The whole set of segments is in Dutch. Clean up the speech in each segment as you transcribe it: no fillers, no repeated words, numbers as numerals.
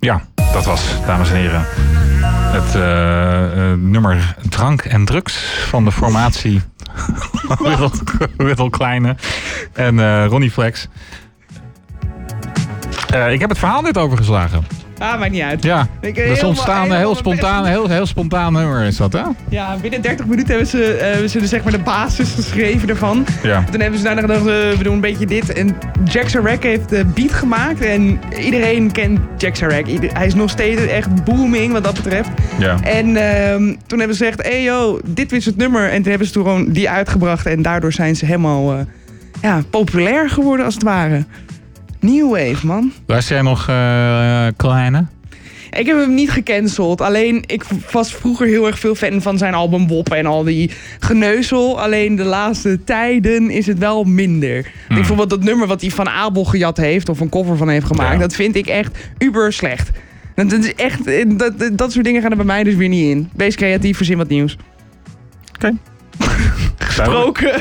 Ja, dat was, dames en heren, het nummer Drank en Drugs van de formatie Whittle Kleine en Ronnie Flex. Ik heb het verhaal net overgeslagen. Maakt niet uit. Ja, dat is ontstaan, heel spontaan nummer is dat, hè? Ja, binnen 30 minuten hebben ze zeg maar de basis geschreven ervan. Ja. Toen hebben ze daarna gedacht, we doen een beetje dit. En Jack Sharek heeft de beat gemaakt. En iedereen kent Jack Sharek. Hij is nog steeds echt booming wat dat betreft. Ja. En toen hebben ze gezegd, hey yo, dit is het nummer. En toen hebben ze toen gewoon die uitgebracht. En daardoor zijn ze helemaal populair geworden als het ware. New Wave, man. Luister jij nog Kleine? Ik heb hem niet gecanceld. Alleen, ik was vroeger heel erg veel fan van zijn album Wop en al die geneuzel. Alleen de laatste tijden is het wel minder. Bijvoorbeeld dat nummer wat hij van Abel gejat heeft, of een cover van heeft gemaakt, dat vind ik echt uber slecht. Dat is echt, dat soort dingen gaan er bij mij dus weer niet in. Wees creatief, verzin wat nieuws. Oké. Gesproken.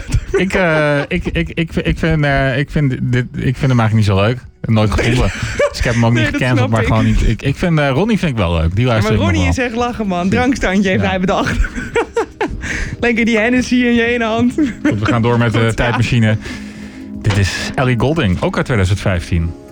Ik vind hem eigenlijk niet zo leuk. Nooit gevonden. Dus ik heb hem ook niet gecanceld, maar gewoon niet. Ik vind Ronnie vind ik wel leuk. Die luister maar ik nog Ronnie wel. is echt lachen, man. Drankstandje heeft hij bedacht. Lekker die Hennessy in je ene hand. Goed, we gaan door met de tijdmachine. Dit is Ellie Goulding, ook uit 2015.